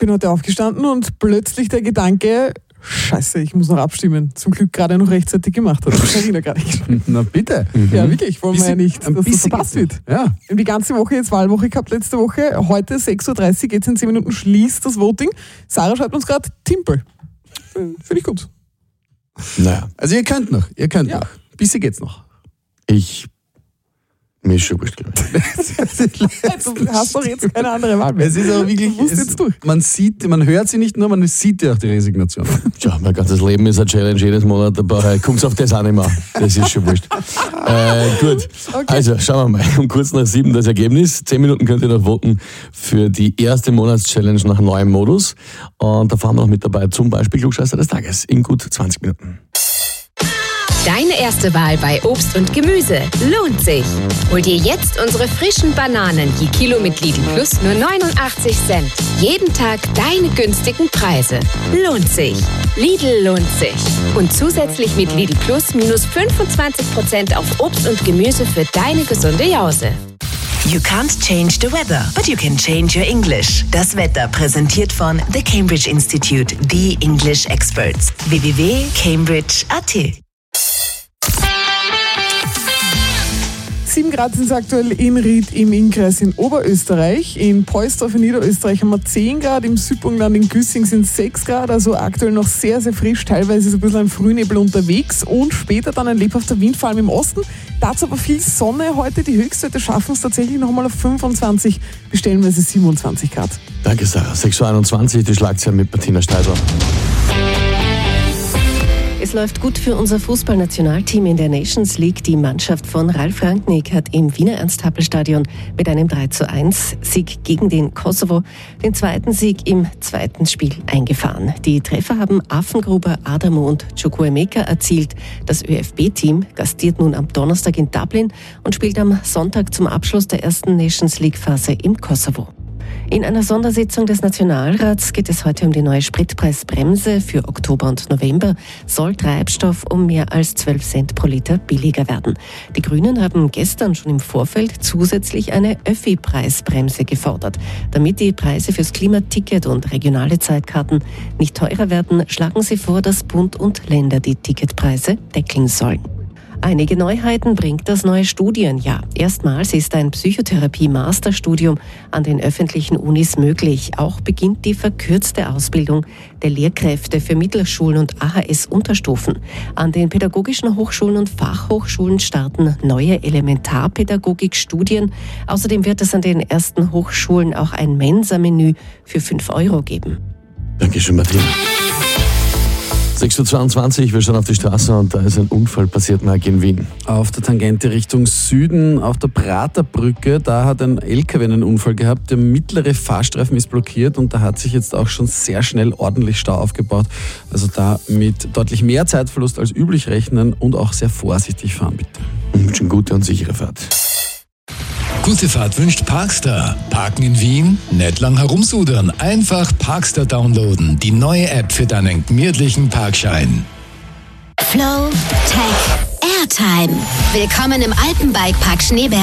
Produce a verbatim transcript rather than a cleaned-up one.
bin heute aufgestanden und plötzlich der Gedanke, Scheiße, ich muss noch abstimmen. Zum Glück gerade noch rechtzeitig gemacht hat. Das Carina gerade nicht. Na bitte. Ja, wirklich. Wollen wir ja nicht, dass das verpasst wird. Ja. Wir haben die ganze Woche jetzt Wahlwoche gehabt, letzte Woche. Heute sechs Uhr dreißig, jetzt in zehn Minuten schließt das Voting. Sarah schreibt uns gerade Timpel. Finde ich gut. Naja, also ihr könnt noch. Ihr könnt Ja. noch. Bisschen geht's noch. Ich, mir ist schon wurscht, glaube ich. Du hast doch jetzt keine andere Wahl mehr. Es ist aber wirklich, Du musst es, jetzt durch. man sieht, man hört sie nicht nur, man sieht ja auch die Resignation. Tja, mein ganzes Leben ist eine Challenge, jedes Monat dabei. Kommt's auf das auch nicht mehr. Das ist schon wurscht. Äh, gut, Okay. also schauen wir mal. Um kurz nach sieben das Ergebnis. Zehn Minuten könnt ihr noch voten für die erste Monatschallenge nach neuem Modus. Und da fahren wir noch mit dabei, zum Beispiel Klugscheißer des Tages in gut zwanzig Minuten. Deine erste Wahl bei Obst und Gemüse lohnt sich. Hol dir jetzt unsere frischen Bananen je Kilo mit Lidl Plus nur neunundachtzig Cent. Jeden Tag deine günstigen Preise. Lohnt sich. Lidl lohnt sich. Und zusätzlich mit Lidl Plus minus fünfundzwanzig Prozent auf Obst und Gemüse für deine gesunde Jause. You can't change the weather, but you can change your English. Das Wetter präsentiert von The Cambridge Institute, the English Experts. w w w punkt cambridge punkt a t. sieben Grad sind es aktuell in Ried im Innkreis in Oberösterreich. In Poisdorf in Niederösterreich haben wir zehn Grad, im Südburgenland in Güssing sind es sechs Grad, also aktuell noch sehr, sehr frisch. Teilweise ist ein bisschen ein Frühnebel unterwegs und später dann ein lebhafter Wind, vor allem im Osten. Dazu aber viel Sonne heute. Die Höchstwerte schaffen es tatsächlich nochmal auf fünfundzwanzig bis stellenweise siebenundzwanzig Grad. Danke, Sarah. sechs Uhr einundzwanzig, die Schlagzeilen mit Martina Steiser. Es läuft gut für unser Fußballnationalteam in der Nations League. Die Mannschaft von Ralf Rangnick hat im Wiener Ernst-Happel-Stadion mit einem drei zu eins Sieg gegen den Kosovo den zweiten Sieg im zweiten Spiel eingefahren. Die Treffer haben Affengruber, Adamo und Chukwuemeka erzielt. Das Ö F B-Team gastiert nun am Donnerstag in Dublin und spielt am Sonntag zum Abschluss der ersten Nations League-Phase im Kosovo. In einer Sondersitzung des Nationalrats geht es heute um die neue Spritpreisbremse. Für Oktober und November soll Treibstoff um mehr als zwölf Cent pro Liter billiger werden. Die Grünen haben gestern schon im Vorfeld zusätzlich eine Öffi-Preisbremse gefordert. Damit die Preise fürs Klimaticket und regionale Zeitkarten nicht teurer werden, schlagen sie vor, dass Bund und Länder die Ticketpreise deckeln sollen. Einige Neuheiten bringt das neue Studienjahr. Erstmals ist ein Psychotherapie-Masterstudium an den öffentlichen Unis möglich. Auch beginnt die verkürzte Ausbildung der Lehrkräfte für Mittelschulen und A H S-Unterstufen. An den pädagogischen Hochschulen und Fachhochschulen starten neue Elementarpädagogik-Studien. Außerdem wird es an den ersten Hochschulen auch ein Mensa-Menü für fünf Euro geben. Dankeschön, Martina. sechs Uhr zweiundzwanzig, wir schauen auf die Straße und da ist ein Unfall passiert, Mike, in Wien. Auf der Tangente Richtung Süden, auf der Praterbrücke, da hat ein L K W einen Unfall gehabt. Der mittlere Fahrstreifen ist blockiert und da hat sich jetzt auch schon sehr schnell ordentlich Stau aufgebaut. Also da mit deutlich mehr Zeitverlust als üblich rechnen und auch sehr vorsichtig fahren, bitte. Und wünschen gute und sichere Fahrt. Gute Fahrt wünscht Parkstar. Parken in Wien? Nicht lang herumsudern. Einfach Parkstar downloaden. Die neue App für deinen gemütlichen Parkschein. Flow Tech Airtime. Willkommen im Alpenbikepark Schneeberg